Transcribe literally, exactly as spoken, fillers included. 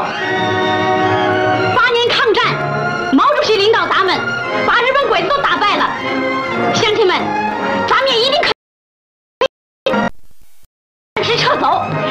八年抗战，毛主席领导咱们把日本鬼子都打败了，乡亲们，咱们也一定可以暂时撤走。